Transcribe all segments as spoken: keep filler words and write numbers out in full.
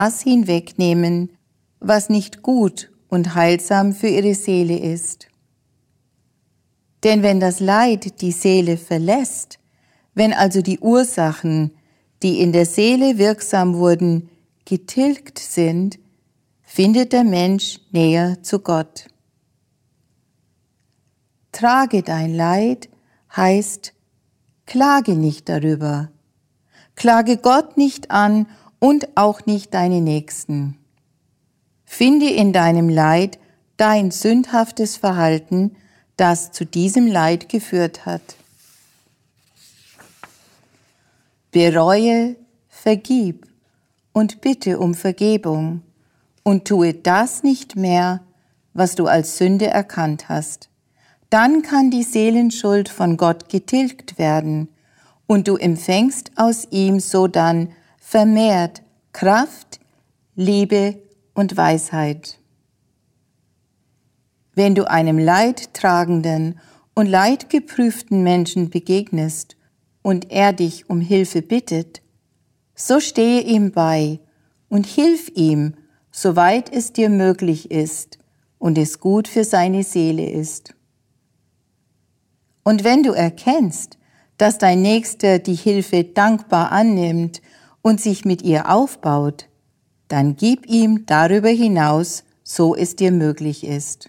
das hinwegnehmen, was nicht gut und heilsam für ihre Seele ist. Denn wenn das Leid die Seele verlässt, wenn also die Ursachen, die in der Seele wirksam wurden, getilgt sind, findet der Mensch näher zu Gott. Trage dein Leid heißt, klage nicht darüber. Klage Gott nicht an und auch nicht deine Nächsten. Finde in deinem Leid dein sündhaftes Verhalten, das zu diesem Leid geführt hat. Bereue, vergib und bitte um Vergebung und tue das nicht mehr, was du als Sünde erkannt hast. Dann kann die Seelenschuld von Gott getilgt werden und du empfängst aus ihm sodann vermehrt Kraft, Liebe und Weisheit. Wenn du einem leidtragenden und leidgeprüften Menschen begegnest und er dich um Hilfe bittet, so stehe ihm bei und hilf ihm, soweit es dir möglich ist und es gut für seine Seele ist. Und wenn du erkennst, dass dein Nächster die Hilfe dankbar annimmt und sich mit ihr aufbaut, dann gib ihm darüber hinaus, so es dir möglich ist.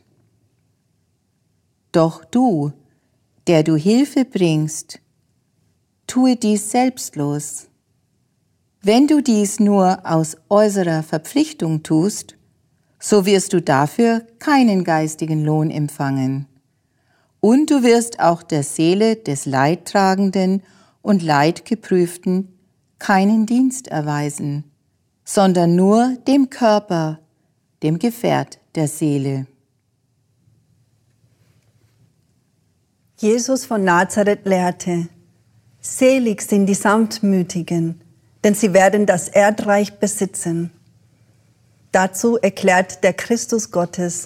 Doch du, der du Hilfe bringst, tue dies selbstlos. Wenn du dies nur aus äußerer Verpflichtung tust, so wirst du dafür keinen geistigen Lohn empfangen. Und du wirst auch der Seele des Leidtragenden und Leidgeprüften keinen Dienst erweisen, sondern nur dem Körper, dem Gefährt der Seele. Jesus von Nazareth lehrte: Selig sind die Sanftmütigen, denn sie werden das Erdreich besitzen. Dazu erklärt der Christus Gottes: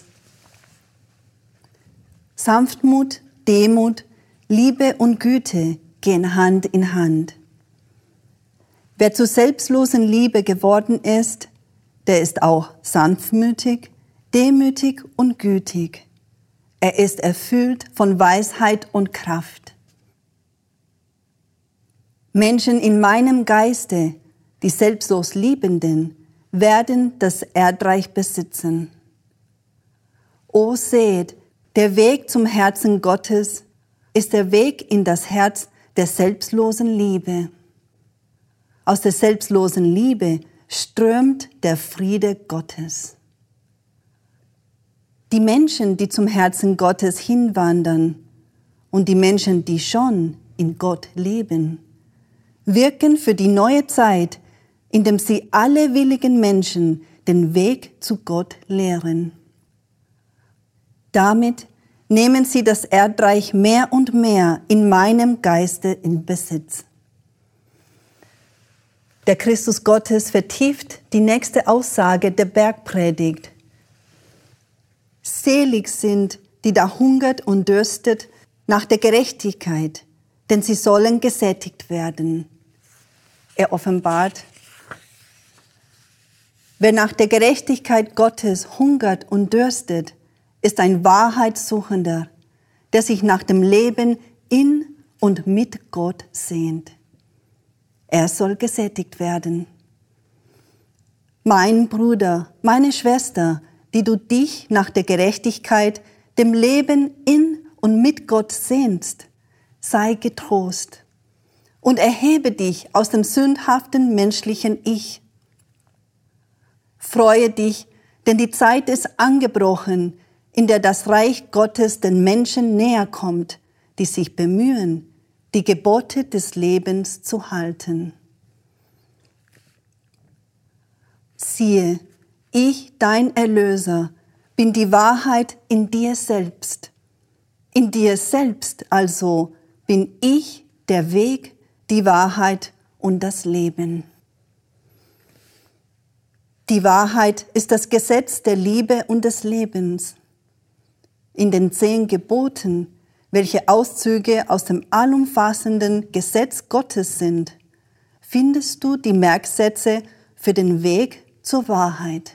Sanftmut, Demut, Liebe und Güte gehen Hand in Hand. Wer zur selbstlosen Liebe geworden ist, der ist auch sanftmütig, demütig und gütig. Er ist erfüllt von Weisheit und Kraft. Menschen in meinem Geiste, die selbstlos Liebenden, werden das Erdreich besitzen. O seht, der Weg zum Herzen Gottes ist der Weg in das Herz der selbstlosen Liebe. Aus der selbstlosen Liebe strömt der Friede Gottes. Die Menschen, die zum Herzen Gottes hinwandern und die Menschen, die schon in Gott leben, wirken für die neue Zeit, indem sie alle willigen Menschen den Weg zu Gott lehren. Damit nehmen sie das Erdreich mehr und mehr in meinem Geiste in Besitz. Der Christus Gottes vertieft die nächste Aussage der Bergpredigt. Selig sind, die da hungert und dürstet nach der Gerechtigkeit, denn sie sollen gesättigt werden. Er offenbart: Wer nach der Gerechtigkeit Gottes hungert und dürstet, ist ein Wahrheitssuchender, der sich nach dem Leben in und mit Gott sehnt. Er soll gesättigt werden. Mein Bruder, meine Schwester, die du dich nach der Gerechtigkeit, dem Leben in und mit Gott sehnst, sei getrost und erhebe dich aus dem sündhaften menschlichen Ich. Freue dich, denn die Zeit ist angebrochen, in der das Reich Gottes den Menschen näher kommt, die sich bemühen, die Gebote des Lebens zu halten. Siehe, ich, dein Erlöser, bin die Wahrheit in dir selbst. In dir selbst also bin ich der Weg, die Wahrheit und das Leben. Die Wahrheit ist das Gesetz der Liebe und des Lebens. In den zehn Geboten, welche Auszüge aus dem allumfassenden Gesetz Gottes sind, findest du die Merksätze für den Weg zur Wahrheit.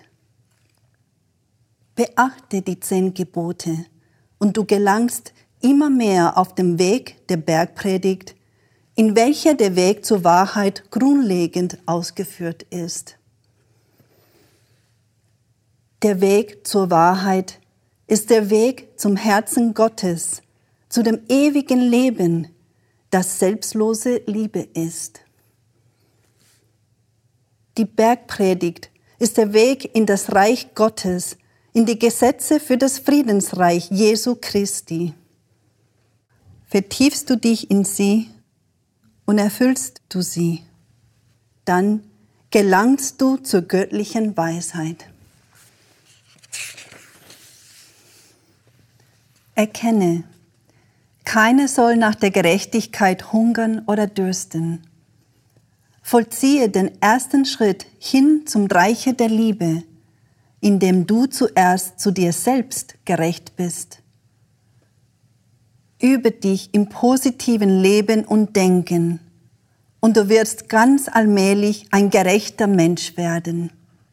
Beachte die zehn Gebote und du gelangst immer mehr auf dem Weg der Bergpredigt, in welcher der Weg zur Wahrheit grundlegend ausgeführt ist. Der Weg zur Wahrheit ist der Weg zum Herzen Gottes, zu dem ewigen Leben, das selbstlose Liebe ist. Die Bergpredigt ist der Weg in das Reich Gottes, in die Gesetze für das Friedensreich Jesu Christi. Vertiefst du dich in sie und erfüllst du sie, dann gelangst du zur göttlichen Weisheit. Erkenne, keiner soll nach der Gerechtigkeit hungern oder dürsten. Vollziehe den ersten Schritt hin zum Reiche der Liebe, indem du zuerst zu dir selbst gerecht bist. Übe dich im positiven Leben und Denken, und du wirst ganz allmählich ein gerechter Mensch werden.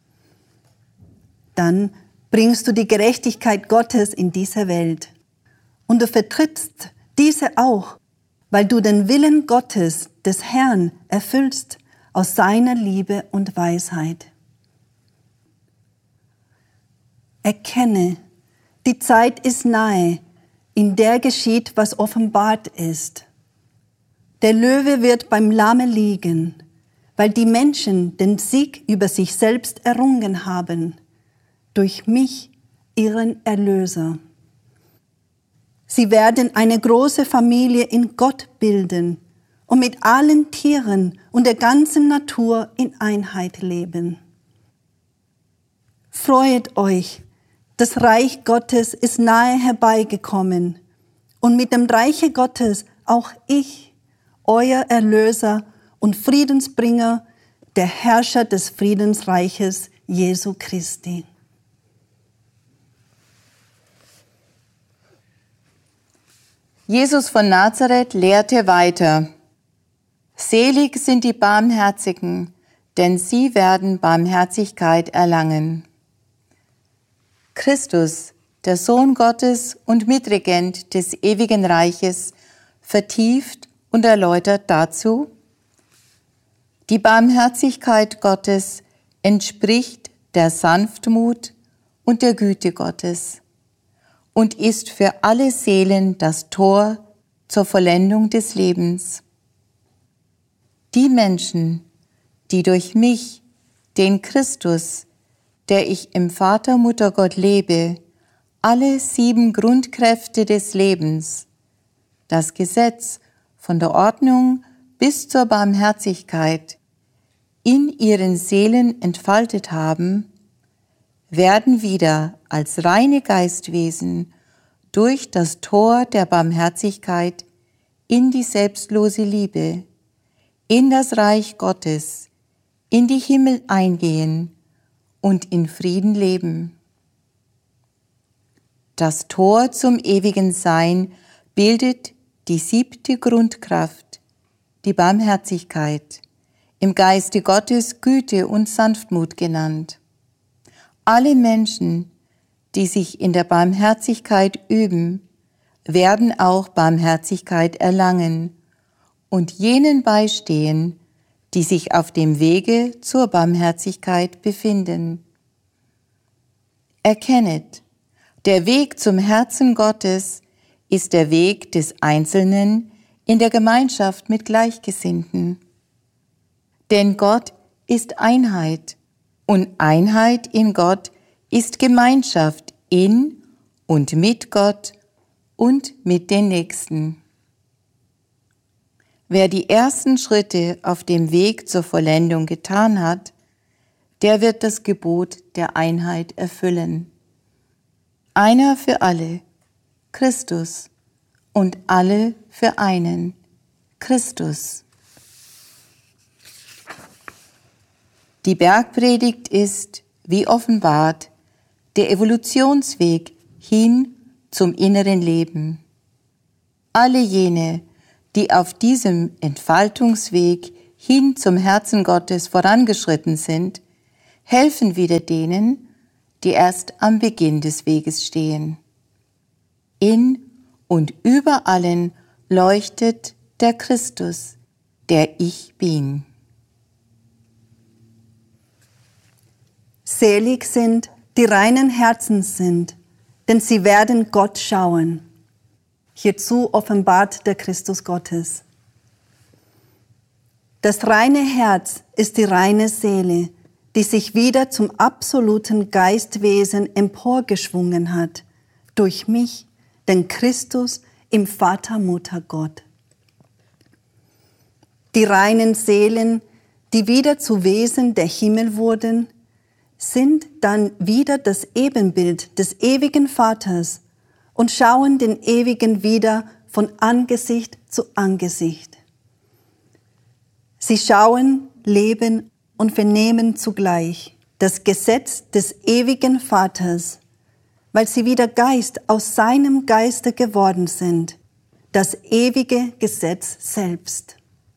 Dann bringst du die Gerechtigkeit Gottes in diese Welt, und du vertrittst diese auch, weil du den Willen Gottes, des Herrn, erfüllst aus seiner Liebe und Weisheit. Erkenne, die Zeit ist nahe, in der geschieht, was offenbart ist. Der Löwe wird beim Lamme liegen, weil die Menschen den Sieg über sich selbst errungen haben, durch mich, ihren Erlöser. Sie werden eine große Familie in Gott bilden und mit allen Tieren und der ganzen Natur in Einheit leben. Freut euch, das Reich Gottes ist nahe herbeigekommen und mit dem Reiche Gottes auch ich, euer Erlöser und Friedensbringer, der Herrscher des Friedensreiches Jesu Christi. Jesus von Nazareth lehrte weiter: Selig sind die Barmherzigen, denn sie werden Barmherzigkeit erlangen. Christus, der Sohn Gottes und Mitregent des ewigen Reiches, vertieft und erläutert dazu: Die Barmherzigkeit Gottes entspricht der Sanftmut und der Güte Gottes und ist für alle Seelen das Tor zur Vollendung des Lebens. Die Menschen, die durch mich, den Christus, der ich im Vater, Mutter Gott lebe, alle sieben Grundkräfte des Lebens, das Gesetz von der Ordnung bis zur Barmherzigkeit, in ihren Seelen entfaltet haben, werden wieder als reine Geistwesen durch das Tor der Barmherzigkeit in die selbstlose Liebe, in das Reich Gottes, in die Himmel eingehen und in Frieden leben. Das Tor zum ewigen Sein bildet die siebte Grundkraft, die Barmherzigkeit, im Geiste Gottes Güte und Sanftmut genannt. Alle Menschen, die sich in der Barmherzigkeit üben, werden auch Barmherzigkeit erlangen und jenen beistehen, die sich auf dem Wege zur Barmherzigkeit befinden. Erkennet, der Weg zum Herzen Gottes ist der Weg des Einzelnen in der Gemeinschaft mit Gleichgesinnten. Denn Gott ist Einheit und Einheit in Gott ist Gemeinschaft in und mit Gott und mit den Nächsten. Wer die ersten Schritte auf dem Weg zur Vollendung getan hat, der wird das Gebot der Einheit erfüllen. Einer für alle, Christus, und alle für einen, Christus. Die Bergpredigt ist, wie offenbart, der Evolutionsweg hin zum inneren Leben. Alle jene, die auf diesem Entfaltungsweg hin zum Herzen Gottes vorangeschritten sind, helfen wieder denen, die erst am Beginn des Weges stehen. In und über allen leuchtet der Christus, der ich bin. Selig sind, die reinen Herzens sind, denn sie werden Gott schauen. Hierzu offenbart der Christus Gottes. Das reine Herz ist die reine Seele, die sich wieder zum absoluten Geistwesen emporgeschwungen hat, durch mich, den Christus im Vater, Mutter, Gott. Die reinen Seelen, die wieder zu Wesen der Himmel wurden, sind dann wieder das Ebenbild des ewigen Vaters und schauen den Ewigen wieder von Angesicht zu Angesicht. Sie schauen, leben und vernehmen zugleich das Gesetz des ewigen Vaters, weil sie wieder Geist aus seinem Geiste geworden sind, das ewige Gesetz selbst.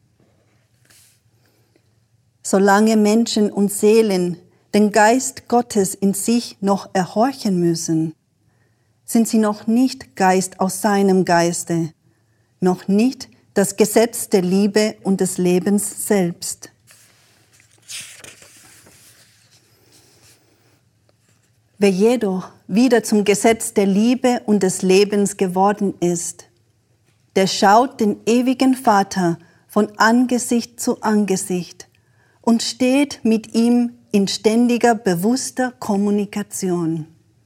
Solange Menschen und Seelen den Geist Gottes in sich noch erhorchen müssen, sind sie noch nicht Geist aus seinem Geiste, noch nicht das Gesetz der Liebe und des Lebens selbst. Wer jedoch wieder zum Gesetz der Liebe und des Lebens geworden ist, der schaut den ewigen Vater von Angesicht zu Angesicht und steht mit ihm in ständiger, bewusster Kommunikation.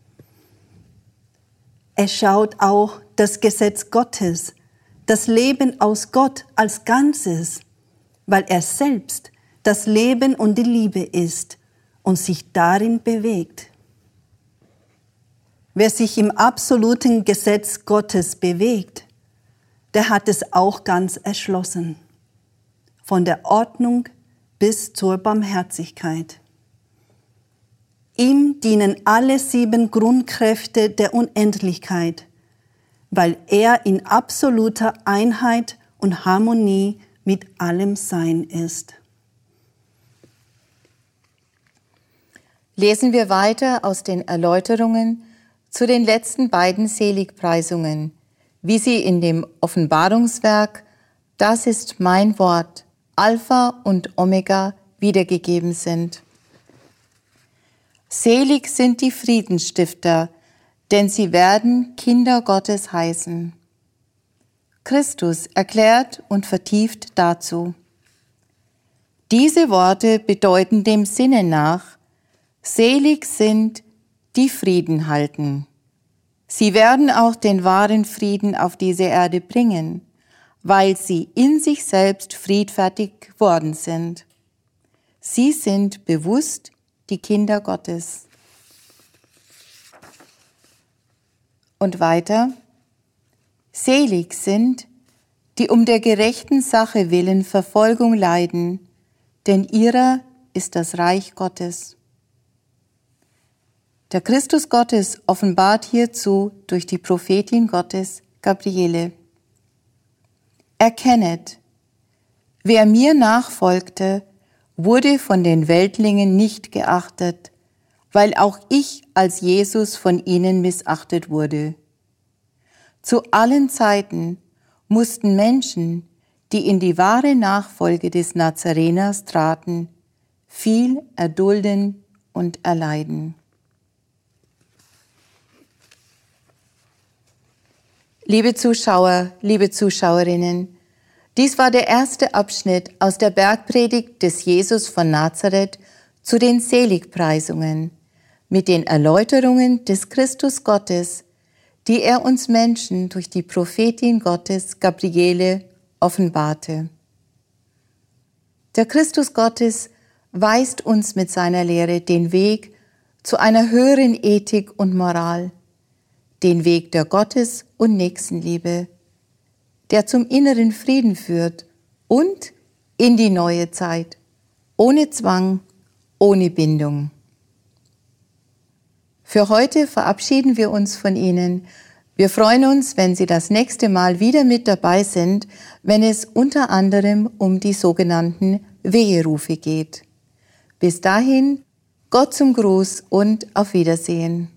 Er schaut auch das Gesetz Gottes, das Leben aus Gott als Ganzes, weil er selbst das Leben und die Liebe ist und sich darin bewegt. Wer sich im absoluten Gesetz Gottes bewegt, der hat es auch ganz erschlossen, von der Ordnung bis zur Barmherzigkeit. Ihm dienen alle sieben Grundkräfte der Unendlichkeit, weil er in absoluter Einheit und Harmonie mit allem Sein ist. Lesen wir weiter aus den Erläuterungen zu den letzten beiden Seligpreisungen, wie sie in dem Offenbarungswerk „Das ist mein Wort, Alpha und Omega“ wiedergegeben sind. Selig sind die Friedensstifter, denn sie werden Kinder Gottes heißen. Christus erklärt und vertieft dazu. Diese Worte bedeuten dem Sinne nach: Selig sind, die Frieden halten. Sie werden auch den wahren Frieden auf diese Erde bringen, weil sie in sich selbst friedfertig geworden sind. Sie sind bewusst die Kinder Gottes. Und weiter: Selig sind, die um der gerechten Sache willen Verfolgung leiden, denn ihrer ist das Reich Gottes. Der Christus Gottes offenbart hierzu durch die Prophetin Gottes, Gabriele. Erkennet, wer mir nachfolgte, wurde von den Weltlingen nicht geachtet, weil auch ich als Jesus von ihnen missachtet wurde. Zu allen Zeiten mussten Menschen, die in die wahre Nachfolge des Nazareners traten, viel erdulden und erleiden. Liebe Zuschauer, liebe Zuschauerinnen, dies war der erste Abschnitt aus der Bergpredigt des Jesus von Nazareth zu den Seligpreisungen mit den Erläuterungen des Christus Gottes, die er uns Menschen durch die Prophetin Gottes Gabriele offenbarte. Der Christus Gottes weist uns mit seiner Lehre den Weg zu einer höheren Ethik und Moral, den Weg der Gottes- und Nächstenliebe, der zum inneren Frieden führt und in die neue Zeit, ohne Zwang, ohne Bindung. Für heute verabschieden wir uns von Ihnen. Wir freuen uns, wenn Sie das nächste Mal wieder mit dabei sind, wenn es unter anderem um die sogenannten Weherufe geht. Bis dahin Gott zum Gruß und auf Wiedersehen.